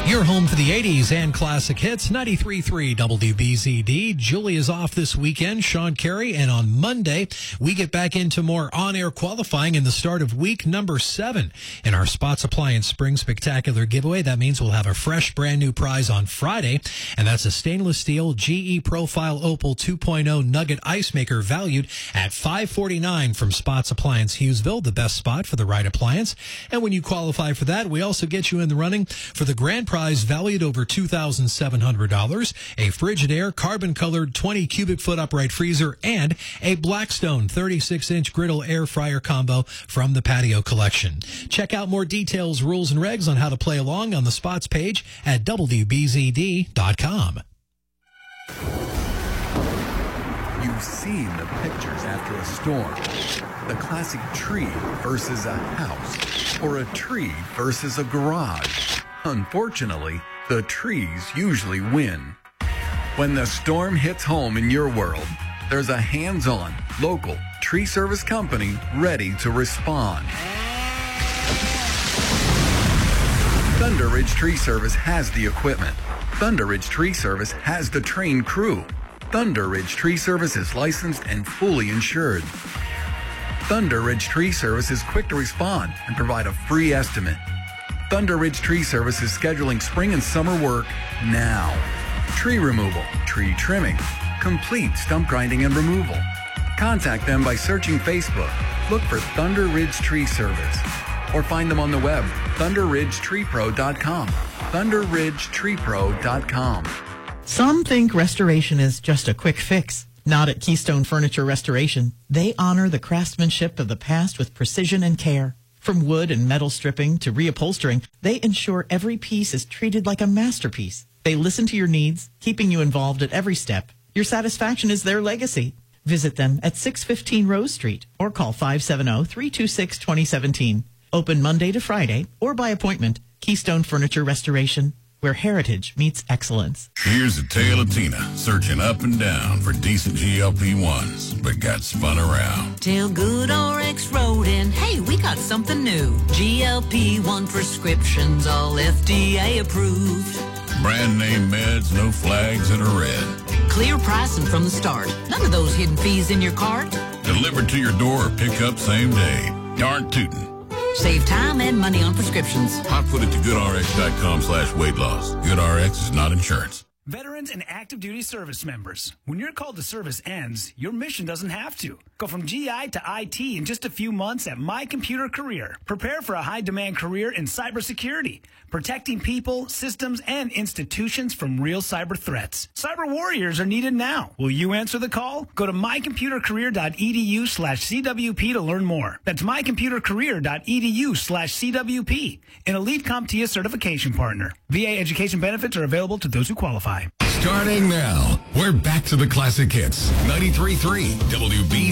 Your home for the 80s and classic hits, 93.3 WBZD. Julie is off this weekend, Sean Carey, and on Monday, we get back into more on-air qualifying in the start of week number 7 in our Spots Appliance Spring Spectacular giveaway. That means we'll have a fresh, brand new prize on Friday, and that's a stainless steel GE Profile Opal 2.0 Nugget Ice Maker valued at $549 from Spots Appliance Hughesville, the best spot for the right appliance. And when you qualify for that, we also get you in the running for the grand prize valued over $2,700, a Frigidaire carbon-colored 20-cubic-foot upright freezer, and a Blackstone 36-inch griddle air fryer combo from the Patio Collection. Check out more details, rules, and regs on how to play along on the Spots page at WBZD.com. You've seen the pictures after a storm. The classic tree versus a house, or a tree versus a garage. Unfortunately, the trees usually win. When the storm hits home in your world, there's a hands-on, local tree service company ready to respond. Thunder Ridge Tree Service has the equipment. Thunder Ridge Tree Service has the trained crew. Thunder Ridge Tree Service is licensed and fully insured. Thunder Ridge Tree Service is quick to respond and provide a free estimate. Thunder Ridge Tree Service is scheduling spring and summer work now. Tree removal, tree trimming, complete stump grinding and removal. Contact them by searching Facebook. Look for Thunder Ridge Tree Service. Or find them on the web, thunderridgetreepro.com. thunderridgetreepro.com. Some think restoration is just a quick fix. Not at Keystone Furniture Restoration. They honor the craftsmanship of the past with precision and care. From wood and metal stripping to reupholstering, they ensure every piece is treated like a masterpiece. They listen to your needs, keeping you involved at every step. Your satisfaction is their legacy. Visit them at 615 Rose Street or call 570-326-2017. Open Monday to Friday or by appointment. Keystone Furniture Restoration, where heritage meets excellence. Here's a tale of Tina searching up and down for decent GLP-1s, but got spun around. Till Good RX rode in, hey, we got something new. GLP-1 prescriptions, all FDA approved. Brand name meds, no flags in a red. Clear pricing from the start. None of those hidden fees in your cart. Delivered to your door or pick up same day. Darn tootin'. Save time and money on prescriptions. Hot foot it to goodrx.com/weight loss. GoodRx is not insurance. Veterans and active duty service members, when your call to service ends, your mission doesn't have to. Go from GI to IT in just a few months at My Computer Career. Prepare for a high-demand career in cybersecurity, protecting people, systems, and institutions from real cyber threats. Cyber warriors are needed now. Will you answer the call? Go to mycomputercareer.edu/CWP to learn more. That's mycomputercareer.edu/CWP, an elite CompTIA certification partner. VA education benefits are available to those who qualify. Starting now, we're back to the classic hits. 93.3 WB.